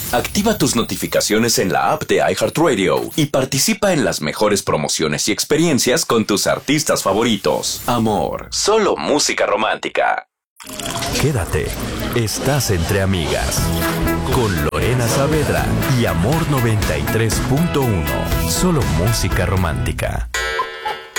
Activa tus notificaciones en la app de iHeartRadio y participa en las mejores promociones y experiencias con tus artistas favoritos. Amor, solo música romántica. Quédate, estás entre amigas. Con Lorena Saavedra y Amor 93.1. Solo música romántica.